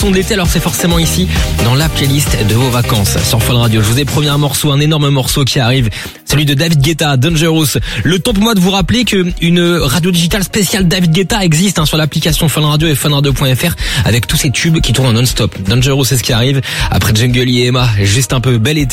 son de l'été, alors c'est forcément ici, dans la playlist de vos vacances sur Fun Radio. Je vous ai promis un morceau, un énorme morceau qui arrive, celui de David Guetta, Dangerous. Le temps pour moi de vous rappeler que une radio digitale spéciale David Guetta existe sur l'application Fun Radio et funradio.fr avec tous ces tubes qui tournent en non-stop. Dangerous, c'est ce qui arrive. Après Jungle et Emma, juste un peu bel été.